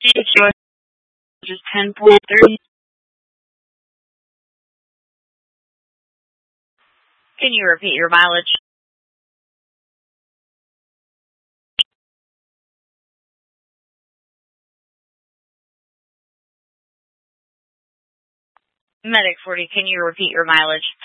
Just 10.30. Can you repeat your mileage? Medic 40, can you repeat your mileage?